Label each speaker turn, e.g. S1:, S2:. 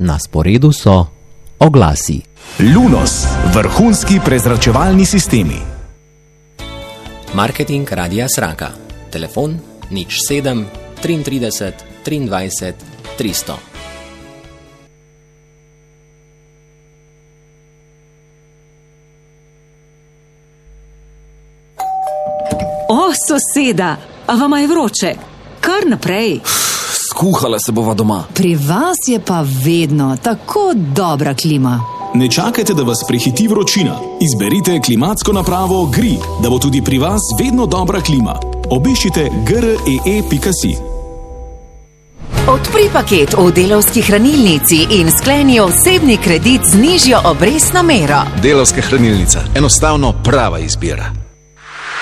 S1: Na sporedu so oglasi.
S2: Lunos, vrhunski prezračevalni sistemi.
S3: Marketing Radia Sraka. Telefon 07 33 23 300.
S4: O, soseda, a vama je vroče? Kar naprej.
S5: Skuhala se bova doma.
S6: Pri vas je pa vedno tako dobra klima.
S7: Ne čakajte, da vas prehiti vročina. Izberite klimatsko napravo GRI, da bo tudi pri vas vedno dobra klima. Obiščite gree.si.
S8: Odpri paket v Delavski hranilnici in skleni osebni kredit z nižjo obrestno mero.
S5: Delavska hranilnica. Enostavno prava izbira.